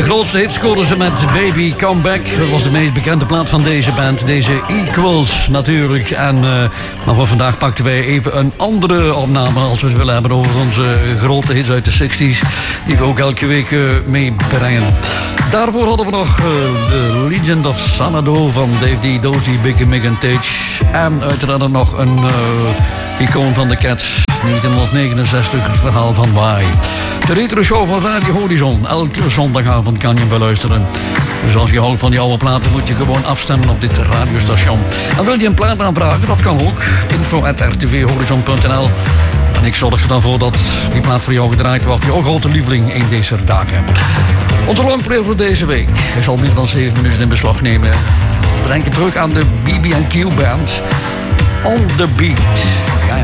grootste hit scoorden ze met Baby Come Back. Dat was de meest bekende plaat van deze band. Deze Equals natuurlijk. En maar voor vandaag pakten wij even een andere opname als we het willen hebben over onze grote hits uit de 60s. Die we ook elke week meebrengen. Daarvoor hadden we nog The Legend of Xanadu van Dave D. Dozy, Biggie Mick en Tage. En uiteraard nog een icoon van de Cats. 1969, het verhaal van Why. De retro show van Radio Horizon. Elke zondagavond kan je hem beluisteren. Dus als je houdt van die oude platen moet je gewoon afstemmen op dit radiostation. En wil je een plaat aanvragen, dat kan ook. info@rtvhorizon.nl. En ik zorg er dan voor dat die plaat voor jou gedraaid wordt. Jouw grote lieveling in deze dagen. Onze longplay voor deze week. Hij zal meer dan 7 minuten in beslag nemen. We denken terug aan de BB&Q Band. On the Beat.